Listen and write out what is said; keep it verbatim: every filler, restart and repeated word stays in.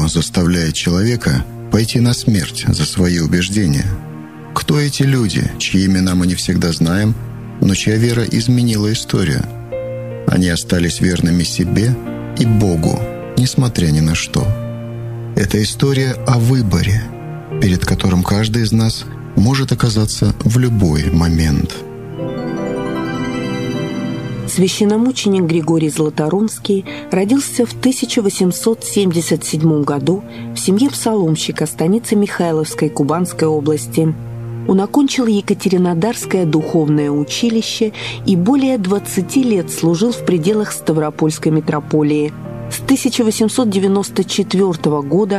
заставляет человека пойти на смерть за свои убеждения? Кто эти люди, чьи имена мы не всегда знаем, но чья вера изменила историю? Они остались верными себе и Богу, несмотря ни на что. Это история о выборе, перед которым каждый из нас может оказаться в любой момент. Священномученик Григорий Златорунский родился в тысяча восемьсот семьдесят седьмом году в семье псаломщика станицы Михайловской Кубанской области. Он окончил Екатеринодарское духовное училище и более двадцати лет служил в пределах Ставропольской митрополии. С тысяча восемьсот девяносто четвёртого года